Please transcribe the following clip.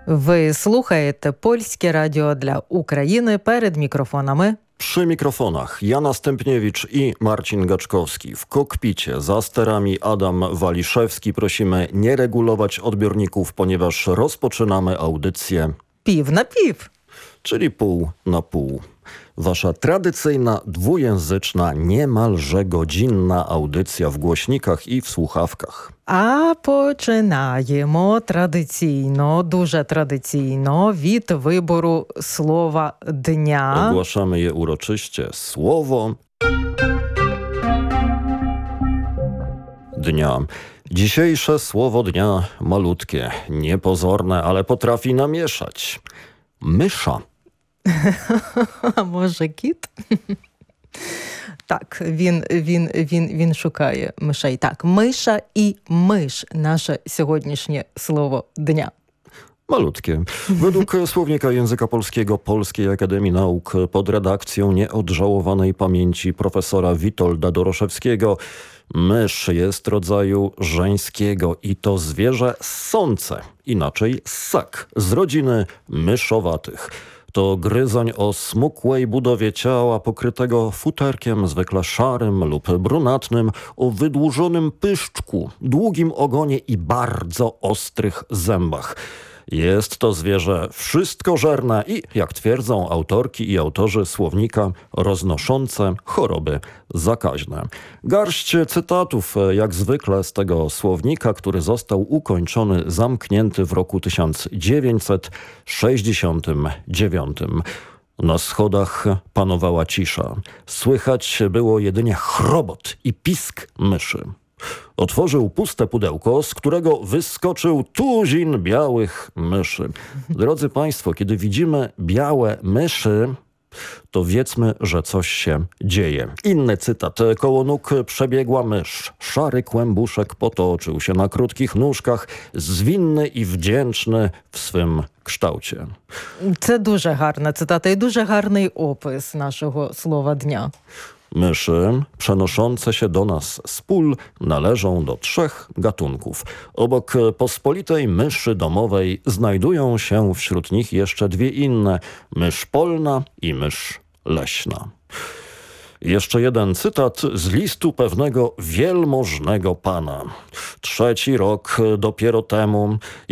Ви слухаєте Польське радіо для України. Перед мікрофонами przy mikrofonach Jana Stępniewicz i Marcin Gaczkowski. W kokpicie za sterami Adam Waliszewski. Prosimy nie regulować odbiorników, ponieważ rozpoczynamy audycję пів на пів. czyli pół na pół. Wasza tradycyjna, dwujęzyczna, niemalże godzinna audycja w głośnikach i w słuchawkach. А починаємо традиційно, дуже традиційно від вибору слова дня. Ogłaszamy je uroczyście. Słowo dnia. Dzisiejsze słowo dnia malutkie, niepozorne, ale potrafi namieszać. Mysza. А може кіт? Так, він шукає мишей. Так, миша і миш – наше сьогоднішнє слово дня. Malutkie. Według słownika języka polskiego Polskiej Akademii Nauk pod redakcją nieodżałowanej pamięci profesora Witolda Doroszewskiego mysz jest rodzaju żeńskiego i to zwierzę ssące, inaczej ssak, z rodziny myszowatych. To gryzoń o smukłej budowie ciała pokrytego futerkiem zwykle szarym lub brunatnym, o wydłużonym pyszczku, długim ogonie i bardzo ostrych zębach. Jest to zwierzę wszystkożerne i, jak twierdzą autorki i autorzy słownika, roznoszące choroby zakaźne. Garść cytatów, jak zwykle z tego słownika, który został ukończony, zamknięty w roku 1969. Na schodach panowała cisza. Słychać było jedynie chrobot i pisk myszy. Otworzył puste pudełko, z którego wyskoczył tuzin białych myszy. Drodzy Państwo, kiedy widzimy białe myszy, to wiedzmy, że coś się dzieje. Inny cytat. Koło nóg przebiegła mysz. Szary kłębuszek potoczył się na krótkich nóżkach, zwinny i wdzięczny w swym kształcie. Це дуже гарна цитата і дуже гарний опис нашого слова дня. Myszy przenoszące się do nas z pól należą do 3 gatunków. Obok pospolitej myszy domowej znajdują się wśród nich jeszcze 2 inne. Mysz polna i mysz leśna. Jeszcze jeden cytat z listu pewnego wielmożnego pana. 3. rok dopiero temu